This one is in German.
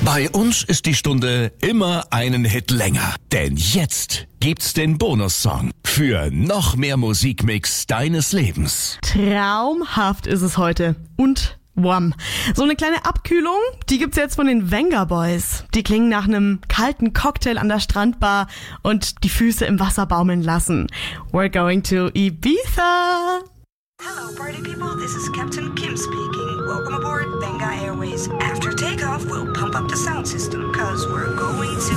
Bei uns ist die Stunde immer einen Hit länger. Denn jetzt gibt's den Bonussong für noch mehr Musikmix deines Lebens. Traumhaft ist es heute. Und warm. So eine kleine Abkühlung, die gibt's jetzt von den Venga Boys. Die klingen nach einem kalten Cocktail an der Strandbar und die Füße im Wasser baumeln lassen. We're going to Ibiza. Hello, party people. This is Captain Kim speaking. Welcome aboard Venga Airways. After takeoff, we'll pump up the sound system, cause we're going to